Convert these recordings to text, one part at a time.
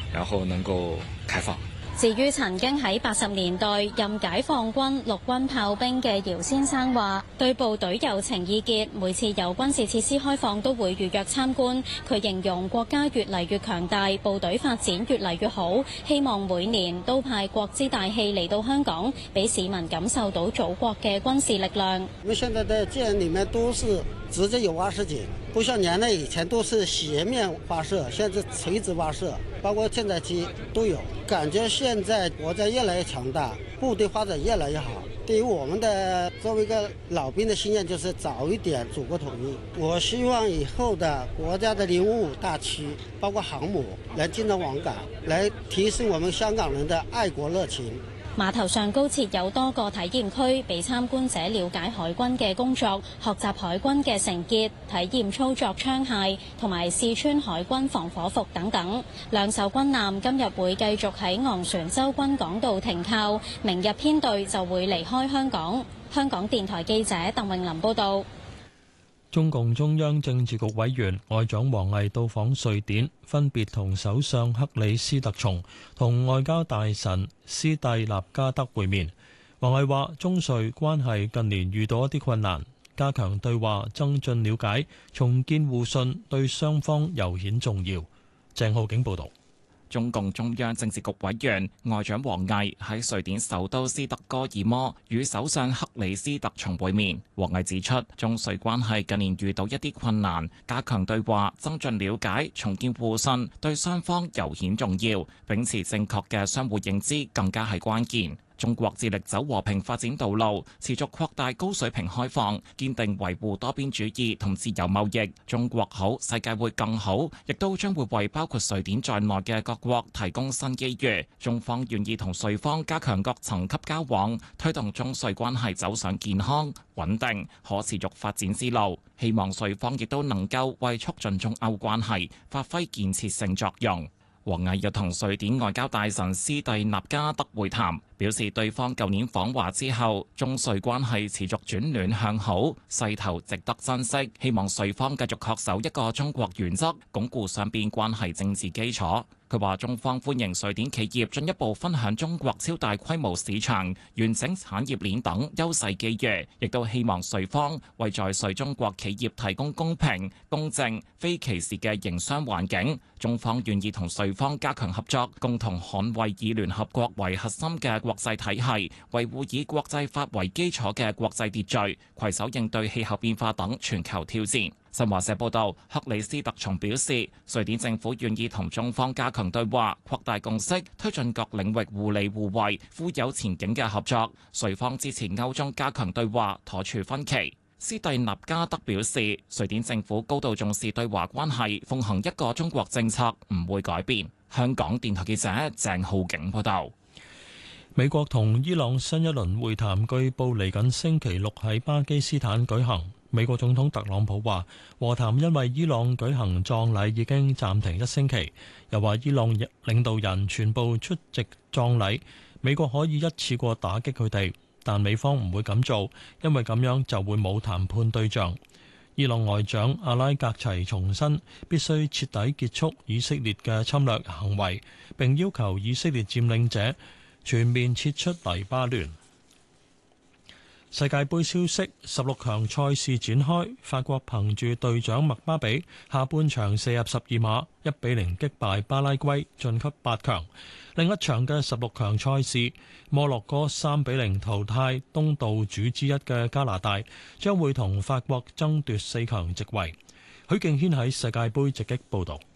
然後能夠開放。 至於曾經喺80年代任解放軍陸軍炮兵嘅姚先生話，對部隊有情意結，每次有軍事設施開放都會預約參觀。佢形容國家越嚟越強大，部隊發展越嚟越好，希望每年都派國之大戲嚟到香港，俾市民感受到祖國嘅軍事力量。 我們現在的艦裏面都是直接有挖射井，不像年代以前都是斜面發射，現在垂直發射，包括艦載機都有。感覺現在國家越來越強大，部隊發展越來越好。對於我們的作為一個老兵的心願，就是早一點祖國統一。我希望以後的國家的055大區，包括航母，來經常往港，來提升我們香港人的愛國熱情。 碼頭上高設有多個體驗區，俾參觀者了解海軍嘅工作，學習海軍嘅成結，體驗操作槍械，同埋試穿海軍防火服等等。兩艘軍艦今日會繼續喺昂船洲軍港道停靠，明日編隊就會離開香港。香港電台記者鄧穎琳報道。 中共中央政治局委員外長王毅到訪瑞典，分別同首相克里斯特松同外交大臣斯蒂納加德會面。王毅話：中瑞關係近年遇到一啲困難，加強對話，增進了解，重建互信，對雙方尤顯重要。鄭浩景報導。 中共中央政治局委員外長王毅喺瑞典首都斯德哥爾摩與首相克里斯特松會面。王毅指出，中瑞關係近年遇到一啲困難，加強對話，增進了解，重建互信，對雙方尤顯重要。秉持正確嘅相互認知，更加係關鍵。中國致力走和平發展道路，持續擴大高水平開放，堅定維護多邊主義同自由貿易。中國好，世界會更好，亦都將會為包括瑞典在內嘅各國提供新機遇。中方願意同瑞方加強各層級交往，推動中瑞關係走上健康、穩定、可持續發展之路。希望瑞方亦都能夠為促進中歐關係發揮建設性作用。王毅又同瑞典外交大臣斯蒂納加德會談，表示對方舊年訪華之後，中瑞關係持續轉暖向好，勢頭值得珍惜。希望瑞方繼續恪守一個中國原則，鞏固雙邊關係政治基礎。佢話中方歡迎瑞典企業進一步分享中國超大規模市場、完整產業鏈等優勢機遇，亦都希望瑞方為在瑞中國企業提供公平、公正、非歧視嘅營商環境。中方願意同瑞方加強合作，共同捍衛以聯合國為核心嘅國際體系，維護以國際法為基礎嘅國際秩序，攜手應對氣候變化等全球挑戰。新華社報道，克里斯特松表示，瑞典政府願意同中方加強對話，擴大共識，推進各領域互利互惠、富有前景嘅合作。瑞方支持歐中加強對話，妥處分歧。斯蒂納加德表示，瑞典政府高度重視對華關係，奉行一個中國政策，唔會改變。香港電台記者鄭浩景報道。 美國同伊朗新一輪會談據報嚟緊星期六喺巴基斯坦舉行。美國總統特朗普話，和談因為伊朗舉行葬禮已經暫停1星期，又話伊朗領導人全部出席葬禮，美國可以一次過打擊佢哋，但美方唔會咁做，因為咁樣就會冇談判對象。伊朗外長阿拉格齊重申必須徹底結束以色列嘅侵略行為，並要求以色列佔領者全面撤出黎巴嫩。世界盃消息，16強賽事展開，法國憑住隊長麥巴比下半場射入12碼，1-0擊敗巴拉圭晉級8強。另一場嘅16強賽事，摩洛哥3-0淘汰東道主之一嘅加拿大，將會同法國爭奪4強席位。許敬軒喺世界盃直擊報導。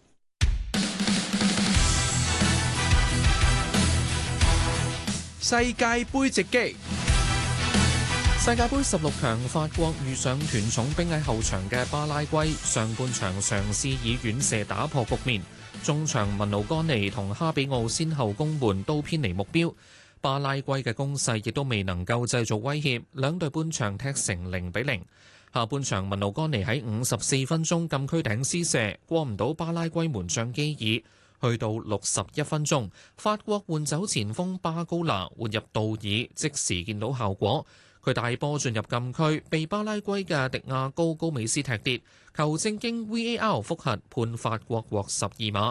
世界盃直擊。世界盃16強，法國遇上團重兵喺後場嘅巴拉圭，上半場嘗試以遠射打破局面，中場文奴干尼同哈比奧先後攻門都偏離目標，巴拉圭嘅攻勢亦都未能夠製造威脅，兩隊半場踢成0-0。下半場文奴干尼喺54分鐘禁區頂施射，過唔到巴拉圭門將基爾，去到61分鐘，法國換走前鋒巴高拿，換入道爾，即時見到效果。佢大波進入禁區，被巴拉圭嘅迪亞高美斯踢跌，球證經 VAR 複核判法國獲12碼。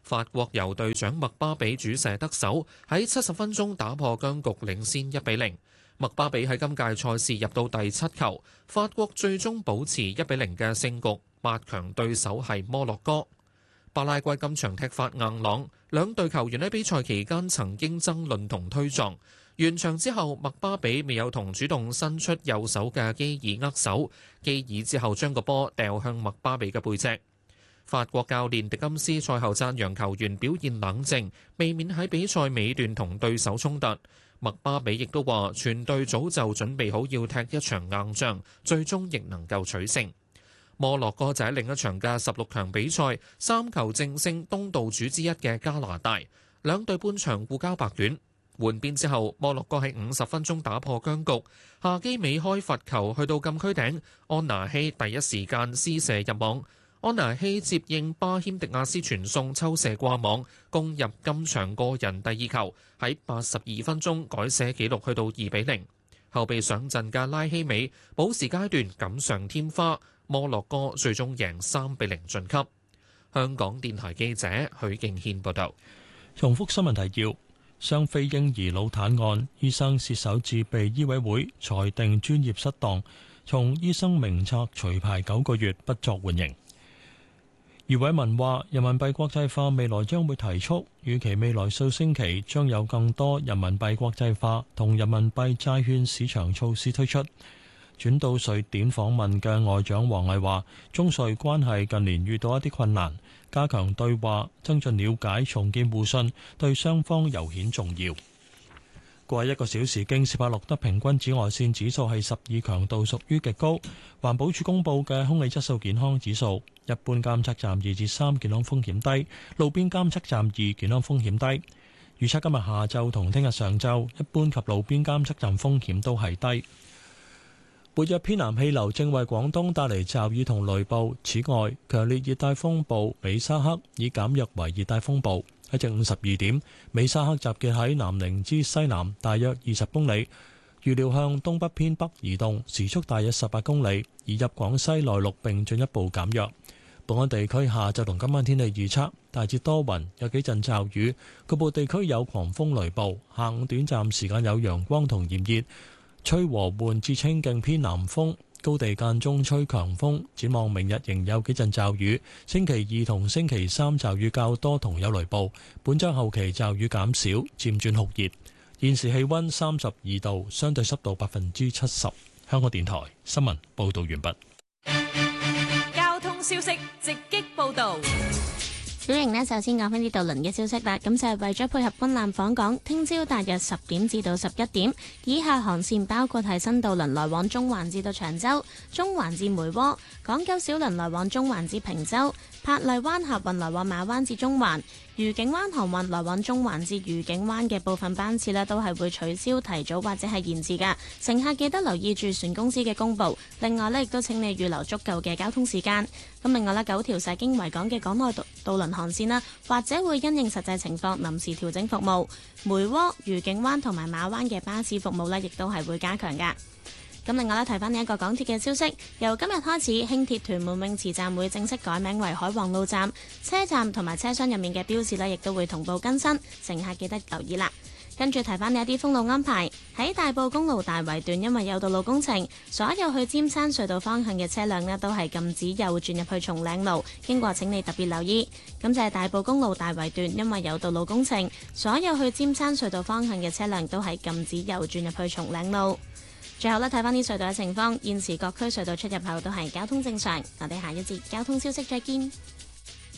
法國由隊長麥巴比主射得手，喺70分鐘打破僵局，領先1-0。麥巴比喺今屆賽事入到第7球，法國最終保持1-0嘅勝局。8強對手係摩洛哥。巴拉圭今場踢法硬朗，兩隊球員喺比賽期間曾經爭論同推撞。完場之後，麥巴比未有同主動伸出右手嘅基爾握手，基爾之後將個波掉向麥巴比嘅背脊。法國教練迪金斯賽後讚揚球員表現冷靜，避免喺比賽尾段同對手衝突。麥巴比亦都話，全隊早就準備好要踢一場硬仗，最終亦能夠取勝。摩洛哥就喺另一場嘅16強比賽3球淨勝東道主之一嘅加拿大，兩隊半場互交白卷。換邊之後，摩洛哥喺50分鐘打破僵局，夏基美開罰球去到禁區頂，安拿希第一時間施射入網。安拿希接應巴謙迪亞斯傳送抽射掛網，攻入今場個人第2球，喺82分鐘改寫紀錄去到2-0。後備上陣嘅拉希美補時階段錦上添花，摩洛哥最終贏3-0晉級。香港電台記者許敬軒報道。 重複新聞提要：雙非嬰兒腦癱案，醫生涉手致被醫委會裁定專業失當，從醫生名冊除牌9個月，不作緩刑。余偉文話：人民幣國際化未來將會提速，預期未來數星期將有更多人民幣國際化同人民幣債券市場措施推出。轉到瑞典訪問嘅外長王毅話：中瑞關係近年遇到一啲困難，加強對話，增進了解，重建互信，對雙方尤顯重要。過去1個小時，京士柏錄得平均紫外線指數係12，強度屬於極高。環保署公布嘅空氣質素健康指數，一般監測站2至3，健康風險低；路邊監測站2，健康風險低。預測今日下晝同聽日上晝，一般及路邊監測站風險都係低。活躍偏南氣流正為廣東帶嚟驟雨同雷暴，此外，強烈熱帶風暴美沙克已減弱為熱帶風暴。喺正午12點，美沙克集結喺南寧之西南大約20公里，預料向東北偏北移動，時速大約18公里，移入廣西內陸並進一步減弱。本港地區下晝同今晚天氣預測，大致多雲，有幾陣驟雨，局部地區有狂風雷暴。下午短暫時間有陽光同炎熱，吹和緩至清勁偏南風。高地間中吹強風，展望明日仍有幾陣驟雨，星期2同星期3驟雨較多同有雷暴，本週後期驟雨減少，漸轉酷熱。現時氣溫32度，相對濕度70%。香港電台新聞報道完畢。 交通消息直擊報道。 小瑩呢，首先講返啲渡輪嘅消息啦。咁就係為咗配合軍艦訪港，聽朝大約10點至到11點，以下航線包括係新渡輪來往中環至到長洲、中環至梅窩、港九小輪來往中環至坪洲、珀麗灣客運來往馬灣至中環、愉景灣航運來往中環至愉景灣嘅部分班次呢，都係會取消、提早或者係延遲㗎。乘客記得留意住船公司嘅公佈。另外呢，亦都請你預留足夠嘅交通時間。咁另外呢，9條駛經維港嘅港內渡輪航線啦，或者會因應實際情況臨時調整服務。梅窩、愉景灣同埋馬灣嘅巴士服務呢，亦都係會加強㗎。咁另外咧，提翻呢一個港鐵嘅消息，由今日開始，輕鐵屯門泳池站會正式改名為海皇路站，車站同埋車廂入面嘅標示呢，亦都會同步更新，乘客記得留意啦。跟住提翻呢一啲封路安排，喺大埔公路大圍段，因為有道路工程，所有去尖山隧道方向嘅車輛呢，都係禁止右轉入去松嶺路，經過請你特別留意。咁就係大埔公路大圍段，因為有道路工程，所有去尖山隧道方向嘅車輛都係禁止右轉入去松嶺路。最後呢，睇翻啲隧道嘅情況，現時各區隧道出入口都係交通正常。我哋下一節交通消息再見。